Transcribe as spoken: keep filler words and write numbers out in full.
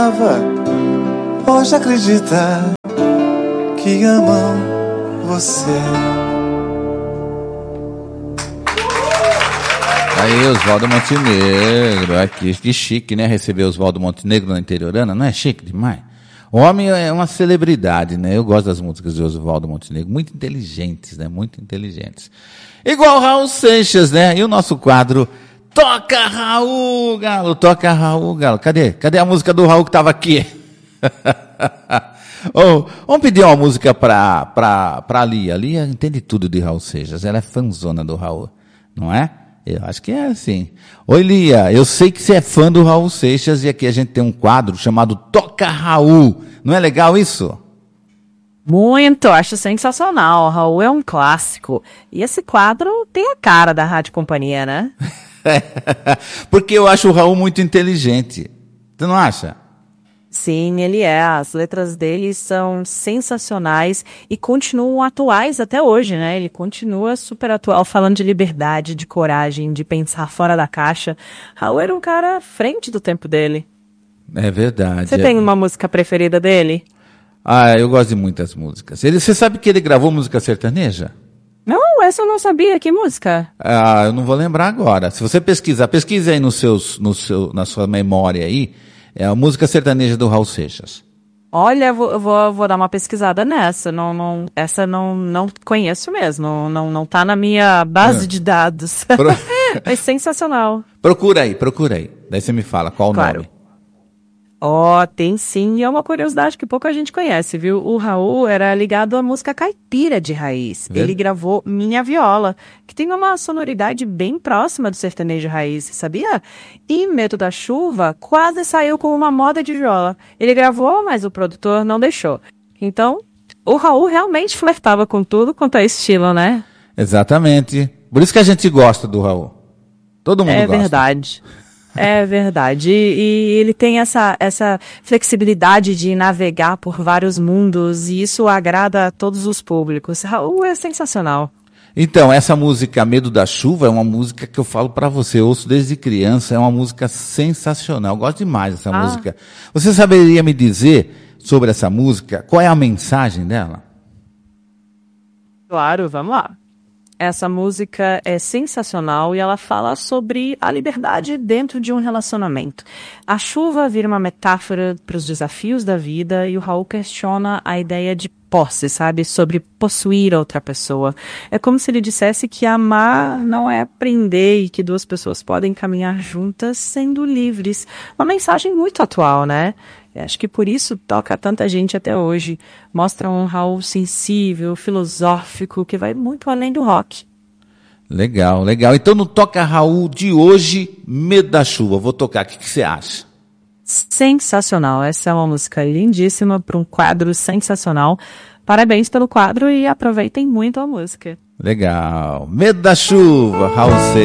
Pode acreditar que amam você. Aí, Oswaldo Montenegro, aqui, que chique, né? Receber Oswaldo Montenegro na Interiorana, não é chique demais? O homem é uma celebridade, né? Eu gosto das músicas de Oswaldo Montenegro, muito inteligentes, né? Muito inteligentes. Igual Raul Seixas, né? E o nosso quadro Toca Raul, Galo, toca Raul, Galo. Cadê? Cadê a música do Raul que estava aqui? Oh, vamos pedir uma música para pra, pra Lia. A Lia entende tudo de Raul Seixas, ela é fãzona do Raul, não é? Eu acho que é assim. Oi, Lia, eu sei que você é fã do Raul Seixas e aqui a gente tem um quadro chamado Toca Raul. Não é legal isso? Muito, acho sensacional. Raul é um clássico. E esse quadro tem a cara da Rádio Companhia, né? Porque eu acho o Raul muito inteligente. Você não acha? Sim, ele é. As letras dele são sensacionais e continuam atuais até hoje, né? Ele continua super atual, falando de liberdade, de coragem, de pensar fora da caixa. Raul era um cara à frente do tempo dele. É verdade. Você é... tem uma música preferida dele? Ah, eu gosto de muitas músicas. Ele, você sabe que ele gravou música sertaneja? Não, essa eu não sabia. Que música? Ah, eu não vou lembrar agora. Se você pesquisar, pesquisa aí no seus, no seu, na sua memória aí, é a música sertaneja do Raul Seixas. Olha, eu vou, vou, vou dar uma pesquisada nessa. Não, não, essa não, não conheço mesmo. Não, não tá na minha base é. de dados. Pro... É sensacional. Procura aí, procura aí. Daí você me fala qual o claro. nome. Ó, oh, tem sim, e é uma curiosidade que pouca gente conhece, viu? O Raul era ligado à música caipira de raiz. Vê? Ele gravou Minha Viola, que tem uma sonoridade bem próxima do sertanejo raiz, sabia? E Medo da Chuva quase saiu com uma moda de viola. Ele gravou, mas o produtor não deixou. Então, o Raul realmente flertava com tudo quanto é estilo, né? Exatamente. Por isso que a gente gosta do Raul. Todo mundo é gosta. É verdade. É verdade, e, e ele tem essa, essa flexibilidade de navegar por vários mundos, e isso agrada a todos os públicos. Raul é sensacional. Então, essa música Medo da Chuva é uma música que eu falo pra você, eu ouço desde criança, é uma música sensacional, eu gosto demais dessa ah. música. Você saberia me dizer sobre essa música, qual é a mensagem dela? Claro, vamos lá. Essa música é sensacional e ela fala sobre a liberdade dentro de um relacionamento. A chuva vira uma metáfora para os desafios da vida e o Raul questiona a ideia de posse, sabe? Sobre possuir outra pessoa. É como se ele dissesse que amar não é prender e que duas pessoas podem caminhar juntas sendo livres. Uma mensagem muito atual, né? Acho que por isso toca tanta gente até hoje. Mostra um Raul sensível, filosófico, que vai muito além do rock. Legal, legal. Então no Toca Raul de hoje, Medo da Chuva. Vou tocar, o que, que você acha? Sensacional. Essa é uma música lindíssima para um quadro sensacional. Parabéns pelo quadro e aproveitem muito a música. Legal. Medo da Chuva, Raul Seixas.